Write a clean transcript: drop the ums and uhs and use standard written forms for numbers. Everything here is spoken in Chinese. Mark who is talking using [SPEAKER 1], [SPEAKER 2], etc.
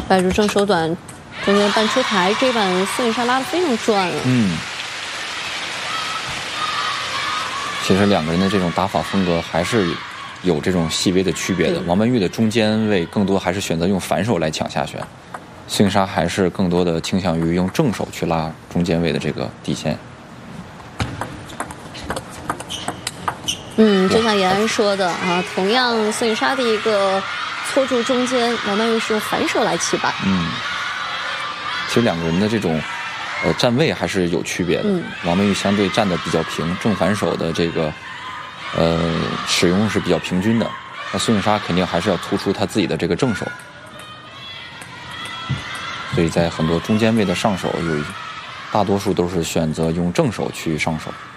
[SPEAKER 1] 摆出正手短，中间半出台，这一板孙颖莎拉得非常转了。
[SPEAKER 2] 其实两个人的这种打法风格还是有这种细微的区别的。王曼玉的中间位更多还是选择用反手来抢下旋，孙颖莎还是更多的倾向于用正手去拉中间位的这个底线。
[SPEAKER 1] 就像延安说的啊，同样孙颖莎的一个搓住中间，王曼玉是用反手来起板。
[SPEAKER 2] 其实两个人的这种站位还是有区别的。王曼玉相对站得比较平，正反手的这个使用是比较平均的。那孙颖莎肯定还是要突出她自己的这个正手，所以在很多中间位的上手大多数都是选择用正手去上手。